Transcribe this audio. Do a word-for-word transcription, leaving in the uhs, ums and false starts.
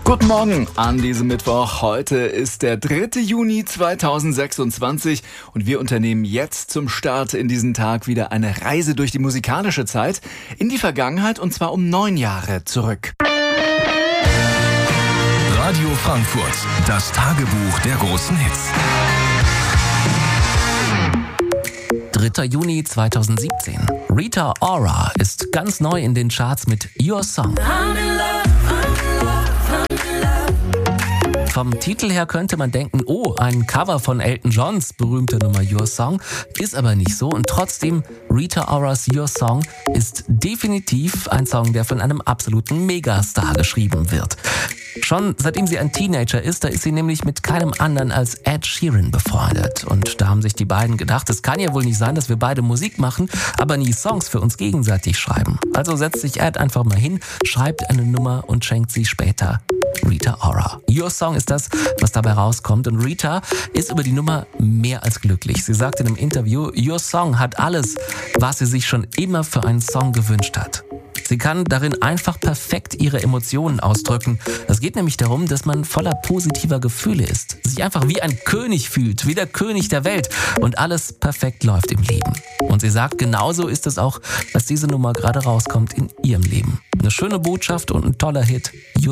Guten Morgen an diesem Mittwoch. Heute ist der dritte Juni zweitausendsechsundzwanzig und wir unternehmen jetzt zum Start in diesen Tag wieder eine Reise durch die musikalische Zeit in die Vergangenheit, und zwar um neun Jahre zurück. Radio Frankfurt, das Tagebuch der großen Hits. dritter Juni zweitausendsiebzehn. Rita Ora ist ganz neu in den Charts mit Your Song. Vom Titel her könnte man denken, oh, ein Cover von Elton Johns berühmter Nummer Your Song, ist aber nicht so. Und trotzdem, Rita Oras Your Song ist definitiv ein Song, der von einem absoluten Megastar geschrieben wird. Schon seitdem sie ein Teenager ist, da ist sie nämlich mit keinem anderen als Ed Sheeran befreundet. Und da haben sich die beiden gedacht, es kann ja wohl nicht sein, dass wir beide Musik machen, aber nie Songs für uns gegenseitig schreiben. Also setzt sich Ed einfach mal hin, schreibt eine Nummer und schenkt sie später Rita Ora. Your Song ist das, was dabei rauskommt, und Rita ist über die Nummer mehr als glücklich. Sie sagt in einem Interview, Your Song hat alles, was sie sich schon immer für einen Song gewünscht hat. Sie kann darin einfach perfekt ihre Emotionen ausdrücken. Es geht nämlich darum, dass man voller positiver Gefühle ist, sich einfach wie ein König fühlt, wie der König der Welt, und alles perfekt läuft im Leben. Und sie sagt, genauso ist es auch, dass diese Nummer gerade rauskommt in ihrem Leben. Eine schöne Botschaft und ein toller Hit.